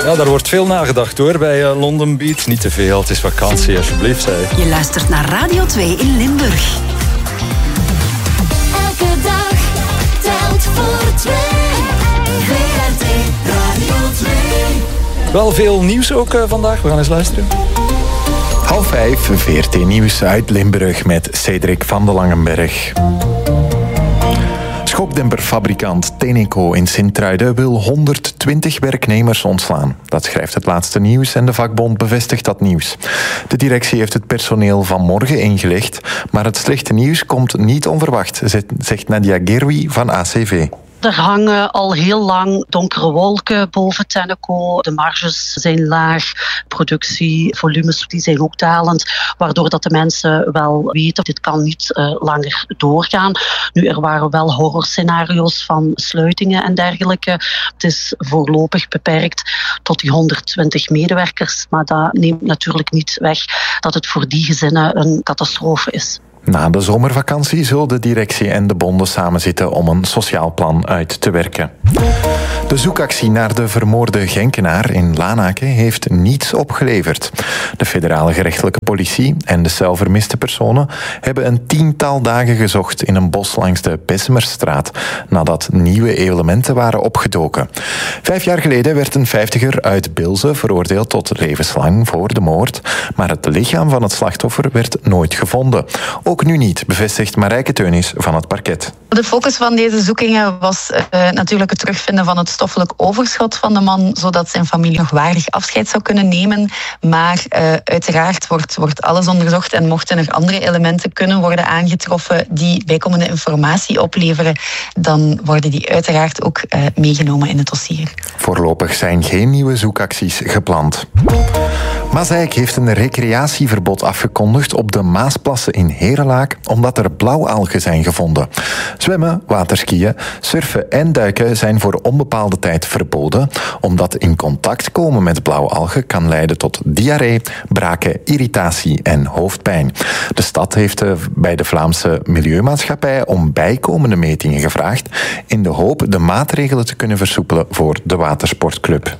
Ja, daar wordt veel nagedacht hoor bij London Beat. Niet te veel, het is vakantie alsjeblieft. Zei. Je luistert naar Radio 2 in Limburg. Elke dag telt voor 2. VRT Radio 2. Wel veel nieuws ook vandaag. We gaan eens luisteren. 5:30, VRT Nieuws uit Limburg met Cedric van de Langenberg. Schokdemperfabrikant Teneco in Sint-Truiden wil 120 werknemers ontslaan. Dat schrijft het laatste nieuws en de vakbond bevestigt dat nieuws. De directie heeft het personeel vanmorgen ingelegd, maar het slechte nieuws komt niet onverwacht, zegt Nadia Gerwi van ACV. Er hangen al heel lang donkere wolken boven Teneco. De marges zijn laag, productievolumes die zijn ook dalend, waardoor dat de mensen wel weten, dit kan niet langer doorgaan. Nu, er waren wel horrorscenario's van sluitingen en dergelijke. Het is voorlopig beperkt tot die 120 medewerkers, maar dat neemt natuurlijk niet weg dat het voor die gezinnen een catastrofe is. Na de zomervakantie zullen de directie en de bonden samenzitten om een sociaal plan uit te werken. De zoekactie naar de vermoorde Genkenaar in Lanaken heeft niets opgeleverd. De federale gerechtelijke politie en de cel vermiste personen hebben een 10-tal dagen gezocht in een bos langs de Bessemerstraat nadat nieuwe elementen waren opgedoken. 5 jaar geleden werd een 50er uit Bilze veroordeeld tot levenslang voor de moord, maar het lichaam van het slachtoffer werd nooit gevonden. Ook nu niet, bevestigt Marijke Teunis van het parket. De focus van deze zoekingen was natuurlijk het terugvinden van het stoffelijk overschot van de man, zodat zijn familie nog waardig afscheid zou kunnen nemen. Maar uiteraard wordt alles onderzocht en mochten er andere elementen kunnen worden aangetroffen die bijkomende informatie opleveren, dan worden die uiteraard ook meegenomen in het dossier. Voorlopig zijn geen nieuwe zoekacties gepland. Mazeik heeft een recreatieverbod afgekondigd op de Maasplassen in Herelaak, omdat er blauwalgen zijn gevonden. Zwemmen, waterskiën, surfen en duiken zijn voor onbepaalde tijd verboden, omdat in contact komen met blauwalgen kan leiden tot diarree, braken, irritatie en hoofdpijn. De stad heeft bij de Vlaamse Milieumaatschappij om bijkomende metingen gevraagd, in de hoop de maatregelen te kunnen versoepelen voor de watersportclub.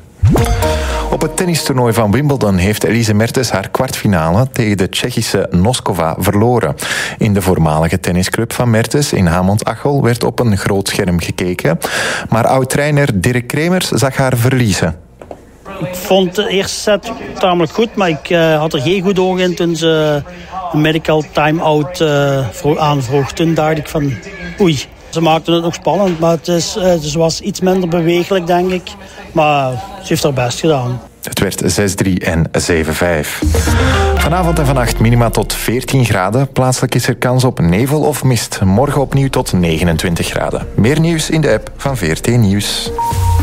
Op het tennistoernooi van Wimbledon heeft Elise Mertens haar kwartfinale tegen de Tsjechische Noskova verloren. In de voormalige tennisclub van Mertens in Hamont-Achel werd op een groot scherm gekeken, maar oud-trainer Dirk Kremers zag haar verliezen. Ik vond de eerste set tamelijk goed, maar ik had er geen goed oog in toen ze een medical time-out aanvroeg. Toen dacht ik van oei. Ze maakten het nog spannend, maar ze was iets minder bewegelijk, denk ik. Maar ze heeft haar best gedaan. Het werd 6-3 en 7-5. Vanavond en vannacht minima tot 14 graden. Plaatselijk is er kans op nevel of mist. Morgen opnieuw tot 29 graden. Meer nieuws in de app van VRT Nieuws.